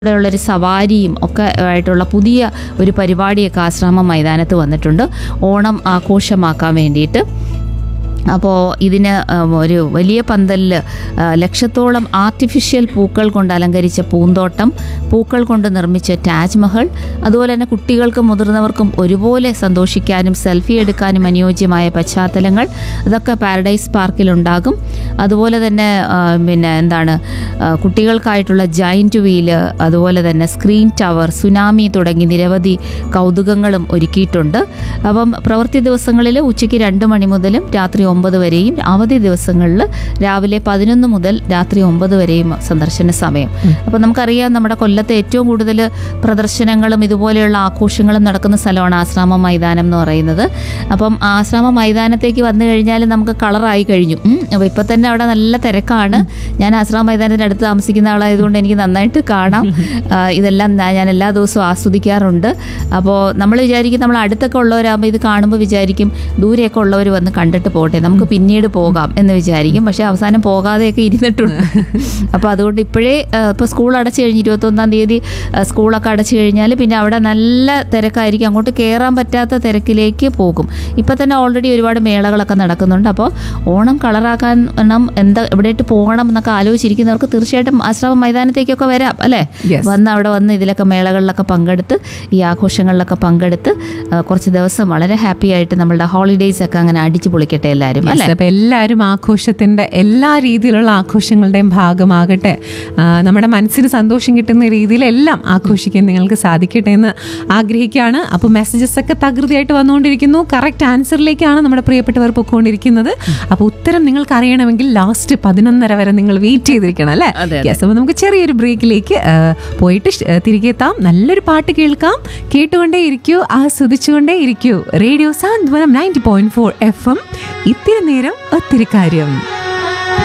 ഉള്ളൊരു സവാരിയും ഒക്കെ ആയിട്ടുള്ള പുതിയ ഒരു പരിപാടിയൊക്കെ ആശ്രാമം മൈതാനത്ത് വന്നിട്ടുണ്ട് ഓണം ആഘോഷമാക്കാൻ വേണ്ടിയിട്ട്. അപ്പോൾ ഇതിന് ഒരു വലിയ പന്തലിൽ ലക്ഷത്തോളം ആർട്ടിഫിഷ്യൽ പൂക്കൾ കൊണ്ട് അലങ്കരിച്ച പൂന്തോട്ടം, പൂക്കൾ കൊണ്ട് നിർമ്മിച്ച താജ്മഹൽ, അതുപോലെ തന്നെ കുട്ടികൾക്കും മുതിർന്നവർക്കും ഒരുപോലെ സന്തോഷിക്കാനും സെൽഫി എടുക്കാനും അനുയോജ്യമായ പശ്ചാത്തലങ്ങൾ ഇതൊക്കെ പാരഡൈസ് പാർക്കിലുണ്ടാകും. അതുപോലെ തന്നെ കുട്ടികൾക്കായിട്ടുള്ള ജയൻറ്റ് വീല്, അതുപോലെ തന്നെ സ്ക്രീൻ ടവർ, സുനാമി തുടങ്ങി നിരവധി കൗതുകങ്ങളും ഒരുക്കിയിട്ടുണ്ട്. അപ്പം പ്രവൃത്തി ദിവസങ്ങളിൽ ഉച്ചയ്ക്ക് 2 മണി മുതലും രാത്രി 9 വരെയും, അവധി ദിവസങ്ങളിൽ രാവിലെ 11 മുതൽ രാത്രി 9 വരെയും സന്ദർശന സമയം. അപ്പോൾ നമുക്കറിയാം നമ്മുടെ കൊല്ലത്തെ ഏറ്റവും കൂടുതൽ പ്രദർശനങ്ങളും ഇതുപോലെയുള്ള ആഘോഷങ്ങളും നടക്കുന്ന സ്ഥലമാണ് ആശ്രാമം മൈതാനം എന്ന് പറയുന്നത്. അപ്പം ആശ്രാമം മൈതാനത്തേക്ക് വന്നു കഴിഞ്ഞാൽ നമുക്ക് കളറായി കഴിഞ്ഞു. അപ്പോൾ ഇപ്പം തന്നെ അവിടെ നല്ല തിരക്കാണ്. ഞാൻ ആശ്രാമം മൈതാനത്തിൻ്റെ അടുത്ത് താമസിക്കുന്ന ആളായതുകൊണ്ട് എനിക്ക് നന്നായിട്ട് കാണാം. ഇതെല്ലാം ഞാൻ എല്ലാ ദിവസവും ആസ്വദിക്കാറുണ്ട്. അപ്പോൾ നമ്മൾ വിചാരിക്കും, നമ്മൾ അടുത്തൊക്കെ ഉള്ളവരാകുമ്പോൾ ഇത് കാണുമ്പോൾ വിചാരിക്കും ദൂരെയൊക്കെ ഉള്ളവർ വന്ന് കണ്ടിട്ട് പോട്ടെ, നമുക്ക് പിന്നീട് പോകാം എന്ന് വിചാരിക്കും. പക്ഷേ അവസാനം പോകാതെയൊക്കെ ഇരുന്നിട്ടുണ്ട്. അപ്പോൾ അതുകൊണ്ട് ഇപ്പോഴേ ഇപ്പോൾ സ്കൂൾ അടച്ചു കഴിഞ്ഞ് 21-ാം തീയതി സ്കൂളൊക്കെ അടച്ചു കഴിഞ്ഞാൽ പിന്നെ അവിടെ നല്ല തിരക്കായിരിക്കും. അങ്ങോട്ട് കയറാൻ പറ്റാത്ത തിരക്കിലേക്ക് പോകും. ഇപ്പം തന്നെ ഓൾറെഡി ഒരുപാട് മേളകളൊക്കെ നടക്കുന്നുണ്ട്. അപ്പോൾ ഓണം കളറാക്കാൻ എവിടെയിട്ട് പോകണം എന്നൊക്കെ ആലോചിച്ചിരിക്കുന്നവർക്ക് തീർച്ചയായിട്ടും ആശ്രാമം മൈതാനത്തേക്കൊക്കെ വരാം അല്ലേ. അവിടെ വന്ന് ഇതിലൊക്കെ മേളകളിലൊക്കെ പങ്കെടുത്ത് ഈ ആഘോഷങ്ങളിലൊക്കെ പങ്കെടുത്ത് കുറച്ച് ദിവസം വളരെ ഹാപ്പി ആയിട്ട് നമ്മളുടെ ഹോളിഡേയ്സ് ഒക്കെ അങ്ങനെ അടിച്ചു പൊളിക്കട്ടെ എല്ലാവരും. അപ്പൊ എല്ലാവരും ആഘോഷത്തിന്റെ എല്ലാ രീതിയിലുള്ള ആഘോഷങ്ങളുടെയും ഭാഗമാകട്ടെ. നമ്മുടെ മനസ്സിന് സന്തോഷം കിട്ടുന്ന രീതിയിൽ എല്ലാം ആഘോഷിക്കാൻ നിങ്ങൾക്ക് സാധിക്കട്ടെ എന്ന് ആഗ്രഹിക്കുകയാണ്. അപ്പോൾ മെസ്സേജസ് ഒക്കെ തകൃതിയായിട്ട് വന്നുകൊണ്ടിരിക്കുന്നു. കറക്റ്റ് ആൻസറിലേക്കാണ് നമ്മുടെ പ്രിയപ്പെട്ടവർ പൊയ്ക്കൊണ്ടിരിക്കുന്നത്. അപ്പോൾ ഉത്തരം നിങ്ങൾക്ക് അറിയണമെങ്കിൽ ലാസ്റ്റ് 11:30 വരെ നിങ്ങൾ വെയിറ്റ് ചെയ്തിരിക്കണം അല്ലേ. യെസ്. അപ്പോൾ നമുക്ക് ചെറിയൊരു ബ്രേക്കിലേക്ക് പോയിട്ട് തിരികെ എത്താം. നല്ലൊരു പാട്ട് കേൾക്കാം. കേട്ടുകൊണ്ടേ ഇരിക്കൂ, ആസ്വദിച്ചുകൊണ്ടേ ഇരിക്കൂ. റേഡിയോ സാന്ത്വനം 90.4 FM. ഇത്തിരി നേരം ഒത്തിരി കാര്യം.